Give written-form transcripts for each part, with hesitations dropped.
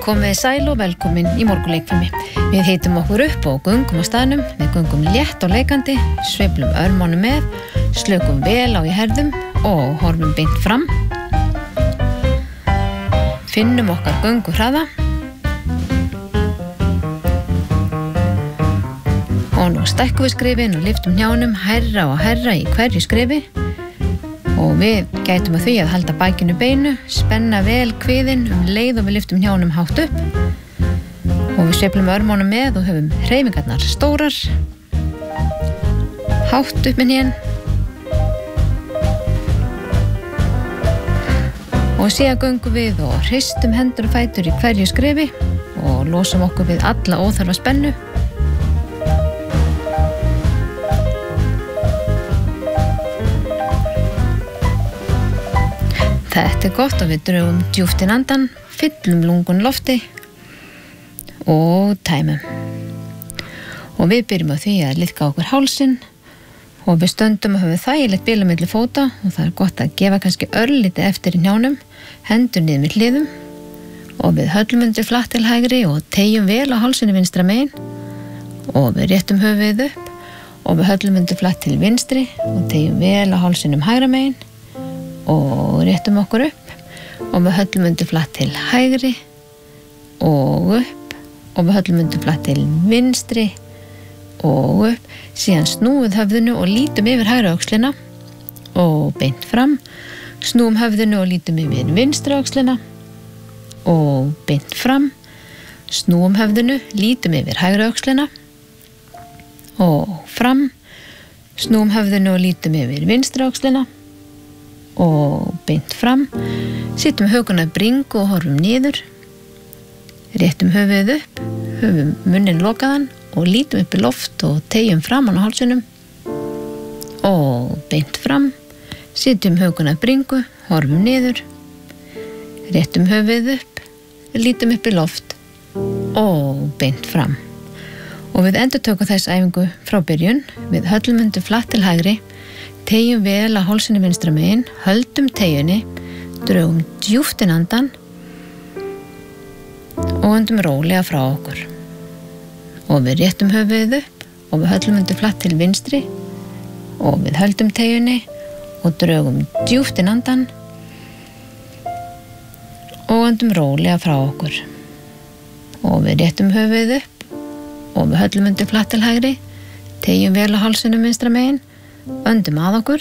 Komið sæl og velkomin í morgunleikfimi. Við heitum okkur upp og göngum á staðnum. Við göngum létt og leikandi, sveiflum örmónum með, slökum vel á í herðum og horfum beint fram. Finnum okkar göngu hraða. Og nú stækkum við skrefin og lyftum hnjánum hærra og hærra í hverju skrefi. Og við gætum að því að halda bakinu beinu, spenna vel kviðinn leið og við lyftum hnjánum hátt upp. Og við sveiflum örmónum með og höfum hreyfingarnar stórar. Hátt upp með hnén. Og síðan göngum við og hristum hendur og fætur í hverju skrefi og losum okkur við alla óþarfa spennu. Þetta gott og við drögum djúpt inn andan, fyllum lungun lofti og tæmum. Og við byrjum á því að liðka okkur hálsinn og við stöndum og höfum þægilegt bil á milli fóta og það gott að gefa kannski örlítið eftir í hnjánum, hendur niður með hliðum og við höllum undir flatt til hægri og teygjum vel á hálsinni vinstra megin og við réttum höfuðið upp og við höllum undir flatt til vinstri og teygjum vel á hálsinum hægra megin og réttum okkur upp og við höllum undir flatt til hægri og upp og við höllum undir flatt til vinstri og upp, síðan snúið höfðinu og lítum yfir hægri öxlina og beint fram, snúum höfðinu og lítum yfir vinstri öxlina og beint fram, snúum höfðinu, lítum yfir hægri öxlina og fram, snúum höfðinu og lítum yfir vinstri öxlina og beint fram, setjum hökuna bringu og horfum niður, réttum höfuðið upp, höfum munnin lokaðan og lítum upp í loft og teygjum framan á hálsinum og beint fram, setjum hökuna bringu, horfum niður, réttum höfuðið upp, lítum upp í loft og beint fram. Og við endurtökum þess æfingu frá byrjun, við höllum undir flatt til hægri, teygjum vel að hálsinni vinstra megin, höldum teygjunni, drögum djúpt inn andan og öndum rólega frá okkur. Og við réttum höfuðið upp og við höllum undir flatt til vinstri og við höldum teygjunni og drögum djúpt inn andan og öndum rólega frá okkur. Og við réttum höfuðið upp og við höllum undir flatt til hægri, teygjum vel að hálsinni vinstra megin, öndum að okkur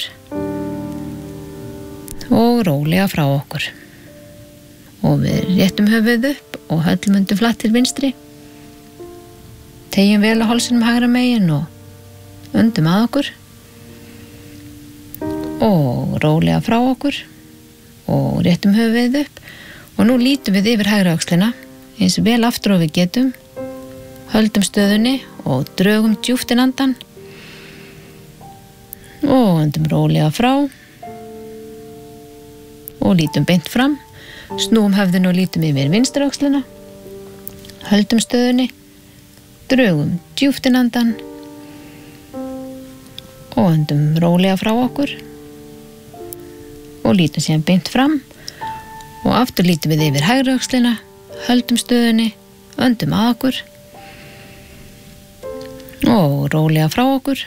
og rólega frá okkur. Og við réttum höfuðið upp og höllum undir flatt til vinstri, teygjum vel á hálsinum hægra megin og öndum að okkur og rólega frá okkur og réttum höfuðið upp og nú lítum við yfir hægra öxlina eins vel aftur og við getum, höldum stöðunni og drögum djúpt inn andan og öndum rólega frá og lítum beint fram, snúum höfðinu og lítum yfir vinstri öxlina, höldum stöðunni, drögum djúpt inn andan og öndum rólega frá okkur og lítum síðan beint fram og aftur lítum við yfir hægri öxlina, höldum stöðunni, öndum að okkur og rólega frá okkur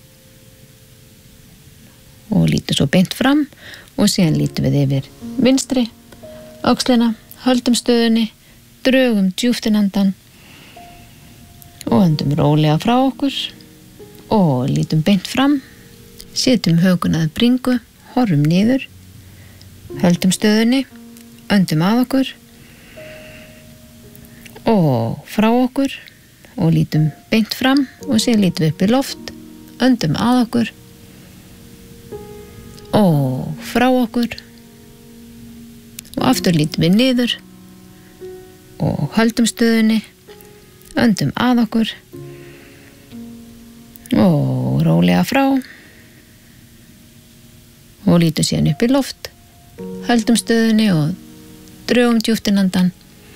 og lítum svo beint fram og síðan lítum við yfir vinstri öxlina, höldum stöðunni, drögum djúpt inn andan og öndum rólega frá okkur og lítum beint fram, setjum hökuna að bringu, horfum niður, höldum stöðunni, öndum að okkur og frá okkur og lítum beint fram og síðan lítum við upp í loft, öndum að okkur og frá okkur og aftur lítum við niður og höldum stöðunni, öndum að okkur og rólega frá og lítum síðan upp í loft, höldum stöðunni og drögum djúpt inn andan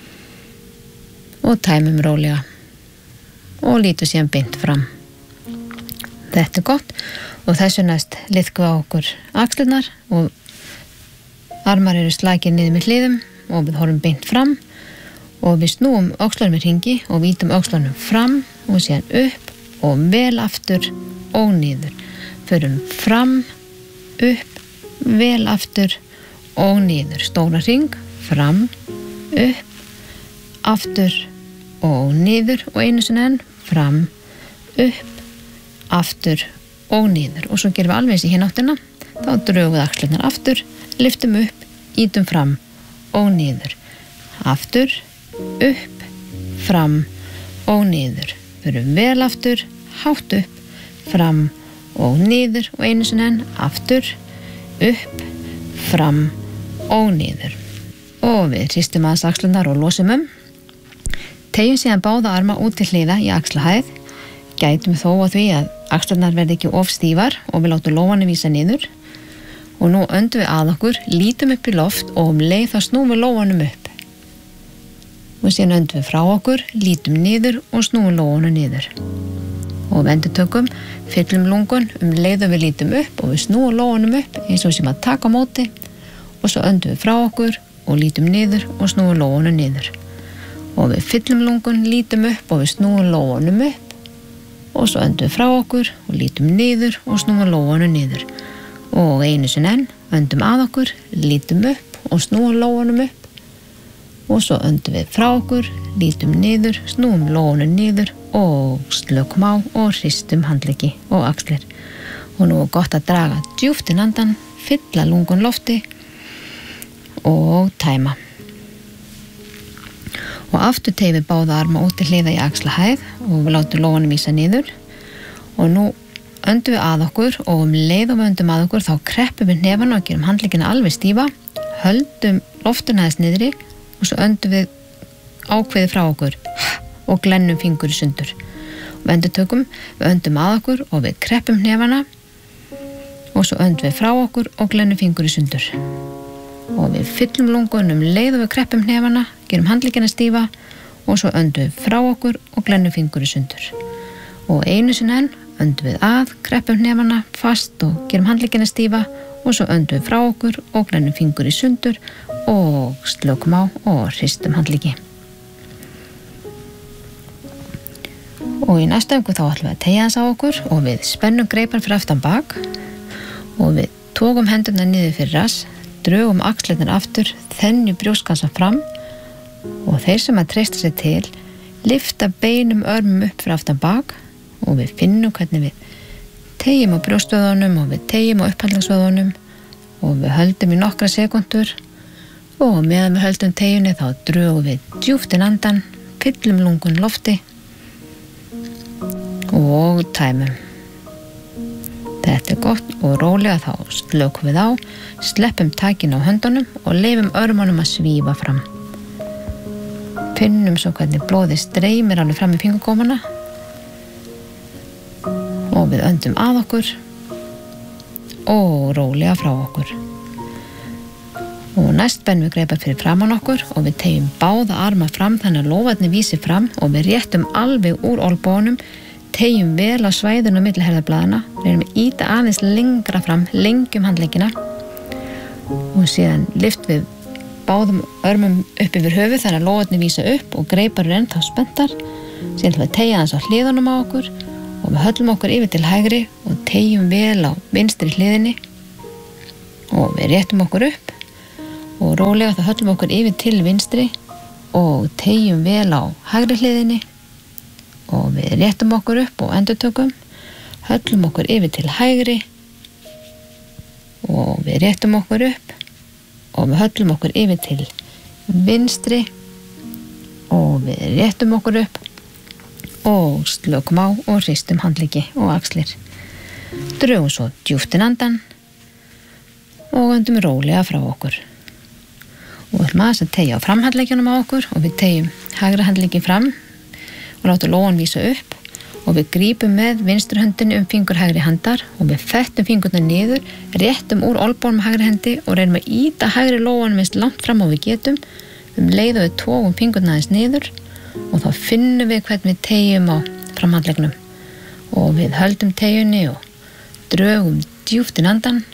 og tæmum rólega og lítum síðan beint fram. Þetta gott og þessu næst liðkum við á okkur axlirnar og armar eru slakir niður með hliðum og við horfum beint fram og við snúum öxlunum í hringi og vítum öxlunum fram og síðan upp og vel aftur og niður. Förum fram, upp, vel aftur og niður. Stóra hring, fram, upp, aftur og niður og einu sinni enn, fram, upp, aftur og niður. Og svo gerum við alveg eins í hináttina. Þá drögum við axlirnar aftur, lyftum upp, ítum fram og niður. Aftur, upp, fram og niður. Förum vel aftur, hátt upp, fram og niður og einu sinni enn, aftur, upp, fram og niður. Og við hristum aðeins axlirnar og losum Teygjum síðan báða arma út til hliða í axlahæð. Gætum þó á því að axlirnar verði ekki of stífar og við látum lófanum vísa niður. Og nú öndum við að okkur, lítum upp í loft og leið þá snúum við lófanum upp. Og síðan öndum við frá okkur, lítum niður og snúum lófanum niður. Og við endurtökum, fyllum lungun leið og við lítum upp og við snúum lófanum upp eins og sem að taka á móti. Og svo öndum við frá okkur og lítum niður og snúum lófanum niður. Og við fyllum lungun, lítum upp og við snúum lófanum upp. Og svo öndum við frá okkur og lítum niður og snúum lófanum niður. Og einu sinni enn, öndum að okkur, lítum upp og snúum lófanum upp. Og svo öndum við frá okkur, lítum niður, snúum lófanum niður og slökum á og hristum handleggi og axlir. Og nú er gott að draga djúpt inn andan, fylla lungun lofti og tæma. Og aftur teygjum við báða arma út til hliða í axlahæð og við látum lófanum vísa niður. Og nú öndum við að okkur og leið og við öndum að okkur þá kreppum við hnefana og gerum handleggina alveg stífa, höldum loftuna aðeins niðri og svo öndum við ákveðið frá okkur og glennum fingur í sundur. Og við endurtökum, við öndum að okkur og við kreppum hnefana og svo öndum við frá okkur og glennum fingur í sundur. Og við fyllum lungun leið og við kreppum hnefana, gerum handleggina stífa og svo öndum við frá okkur og glennum fingur í sundur. Og einu sinni enn öndum við að, kreppum hnefana fast og gerum handleggina stífa og svo öndum við frá okkur og glennum fingur í sundur og slökum á og hristum handleggi. Og í næstu öfgu þá ætlum við að teygja þess á okkur og við spennum greipar fyrir aftan bak og við tókum hendurna niður fyrir rass, drögum axlirnar aftur, þenjum brjóstkassa fram og þeir sem að treysta sér til lyfta beinum örmum upp fyrir aftan bak og við finnum hvernig við teygjum á brjóstvöðunum og við teygjum á upphandlegsvöðunum og við höldum í nokkra sekúndur og meðan við höldum teygjunni þá drögum við djúpt inn andan, fyllum lungun lofti og tæmum. Þetta er gott og rólega þá slökum við á, sleppum takin á höndunum og leyfum örmunum að svífa fram. Finnum svo hvernig blóðið streymir alveg fram í fingurgómana og við öndum að okkur og rólega frá okkur. Og næst bennum við greipar fyrir framan okkur og við teygjum báða arma fram þannig að lófarnir vísi fram og við réttum alveg úr olnbogum, teygjum vel á svæðinu á milli herðablaðanna, reynum að ýta aðeins lengra fram, lengjum handleggina og síðan lyftum við báðum örmum upp yfir höfuð þannig að lófarnir vísa upp og greipar eru ennþá spenntar. Síðan ætlum við að teygja aðeins á hliðunum á okkur og við höllum okkur yfir til hægri og teygjum vel á vinstri hliðinni og við réttum okkur upp og rólega þá höllum okkur yfir til vinstri og teygjum vel á hægri hliðinni og við réttum okkur upp og endurtökum, höllum okkur yfir til hægri og við réttum okkur upp og við höllum okkur yfir til vinstri og við réttum okkur upp og slökum á og hristum handleggi og axlir. Drögum svo djúpt inn andan og öndum rólega frá okkur. Og við ætlum aðeins að teygja á framhandleggjunum á okkur og við teygjum hægra handleggi fram og látum lófan vísa upp og við grípum með vinstri höndinni fingur hægri handar og við fettum fingurna niður, réttum úr olnbogunum með hægri hendi og reynum að ýta hægri lófanum eins langt fram og við getum, leið og við tókum fingurna aðeins niður og þá finnum við hvernig við teygjum á framhandleggnum og við höldum teygjunni og drögum djúpt inn andan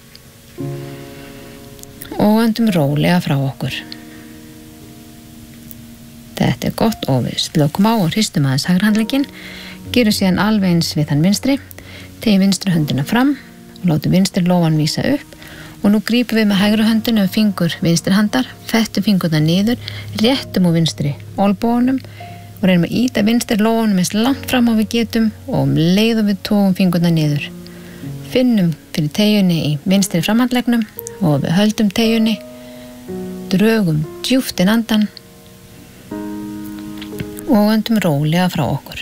og öndum rólega frá okkur. Þetta Þetta gott og við slökum á og hristum aðeins hægri handlegginn. Gerum síðan alveg eins við þann vinstri. Tegjum vinstri höndina fram og látum vinstri lófan vísa upp. Og nú grípum við með hægri höndinu um fingur vinstri handar, fettum fingurna niður, réttum úr vinstri olnbogunum og reynum að ýta vinstri lófanum eins langt fram og við getum og leiðum við tógum fingurna niður. Finnum fyrir teyjunni í vinstri framhandleggnum og við höldum teyjunni, drögum djúpt inn andan og öndum rólega frá okkur.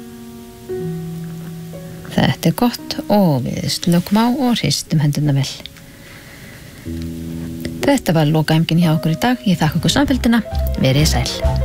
Þetta gott og við slökum á og hristum hendurna vel. Þetta var lokaæmgin hjá okkur í dag. Ég þakka ykkur samfylgdina. Verið sæl.